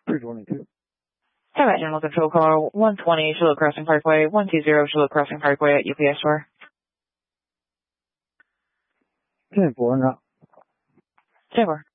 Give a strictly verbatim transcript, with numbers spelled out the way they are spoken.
three twenty-two. Hi, General Control Car one twenty Charlotte Crossing Parkway, one two zero Charlotte Crossing Parkway at U P S Store. ten four now. ten four.